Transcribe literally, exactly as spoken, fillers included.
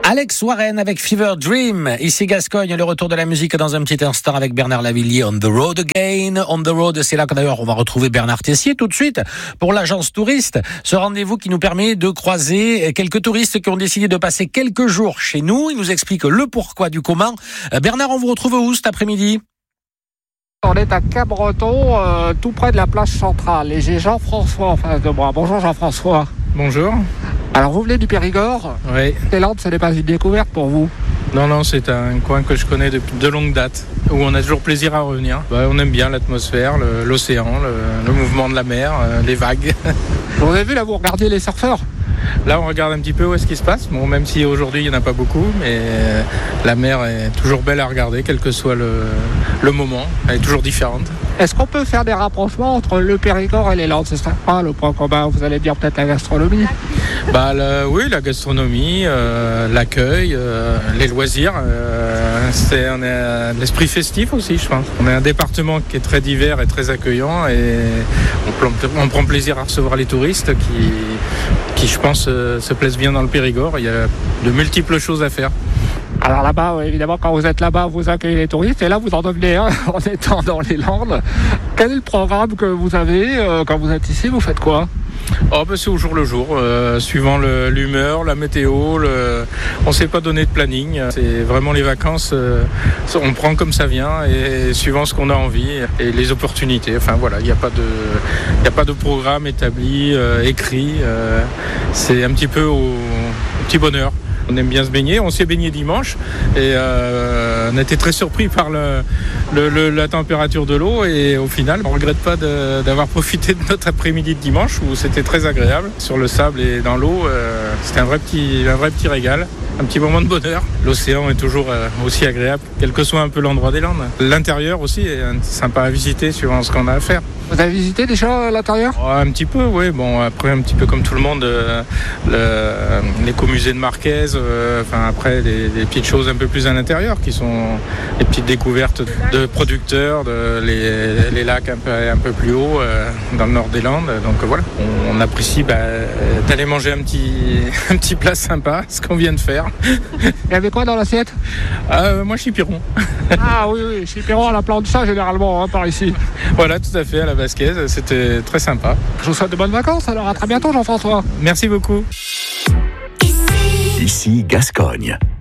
Alex Warren avec Fever Dream. Ici Gascogne, le retour de la musique dans un petit instant avec Bernard Lavilliers. On the road again. On the road, c'est là que d'ailleurs on va retrouver Bernard Tessier tout de suite pour l'agence touriste. Ce rendez-vous qui nous permet de croiser quelques touristes qui ont décidé de passer quelques jours chez nous. Il nous explique le pourquoi du comment. Bernard, on vous retrouve où cet après-midi ? On est à Cap-Breton, euh, tout près de la plage centrale. Et j'ai Jean-François en face de moi. Bonjour Jean-François. Bonjour. Alors vous venez du Périgord ? Oui. Les Landes, ce n'est pas une découverte pour vous ? Non, non, c'est un coin que je connais depuis de longue date, où on a toujours plaisir à revenir. Bah, on aime bien l'atmosphère, le, l'océan, le, le mouvement de la mer, euh, les vagues. Vous avez vu là, vous regardiez les surfeurs ? Là, on regarde un petit peu où est-ce qui se passe. Bon, même si aujourd'hui, il n'y en a pas beaucoup, mais la mer est toujours belle à regarder, quel que soit le, le moment. Elle est toujours différente. Est-ce qu'on peut faire des rapprochements entre le Périgord et les Landes ? Ce serait pas le point commun, vous allez dire peut-être la gastronomie ? Bah, le, oui, la gastronomie, euh, l'accueil, euh, les loisirs. Euh, c'est, on est un esprit festif aussi, je pense. On est un département qui est très divers et très accueillant et on, on prend plaisir à recevoir les touristes qui, qui je pense, euh, se plaisent bien dans le Périgord. Il y a de multiples choses à faire. Alors là-bas, évidemment, quand vous êtes là-bas, vous accueillez les touristes et là, vous en devenez un en étant dans les Landes. Quel est le programme que vous avez euh, quand vous êtes ici ? Vous faites quoi ? Oh, ben c'est au jour le jour, euh, suivant le, l'humeur, la météo. Le... On ne s'est pas donné de planning. C'est vraiment les vacances, euh, on prend comme ça vient et suivant ce qu'on a envie et les opportunités. Enfin voilà, il n'y a pas de, il n'y a pas de programme établi, euh, écrit. Euh, c'est un petit peu au, au petit bonheur. On aime bien se baigner, on s'est baigné dimanche et euh, on a été très surpris par le, le, le, la température de l'eau et au final on ne regrette pas de, d'avoir profité de notre après-midi de dimanche où c'était très agréable sur le sable et dans l'eau. Euh, c'était un vrai, petit, un vrai petit régal, un petit moment de bonheur. L'océan est toujours euh, aussi agréable, quel que soit un peu l'endroit des Landes. L'intérieur aussi est sympa à visiter suivant ce qu'on a à faire. Vous avez visité déjà l'intérieur ? Oh, un petit peu, oui. Bon, après, un petit peu comme tout le monde, euh, le, l'écomusée de Marquez, euh, enfin, après, des, des petites choses un peu plus à l'intérieur qui sont les petites découvertes de producteurs, de, les, les lacs un peu, un peu plus haut, euh, dans le nord des Landes. Donc voilà, on, on apprécie bah, d'aller manger un petit, un petit plat sympa, ce qu'on vient de faire. Il y avait quoi dans l'assiette ? euh, Moi, chipiron. Ah oui, oui, chipiron à la plancha généralement, hein, par ici. Voilà, tout à fait, à la Vasquez, c'était très sympa. Je vous souhaite de bonnes vacances, alors à très bientôt Jean-François. Merci beaucoup. Ici Gascogne.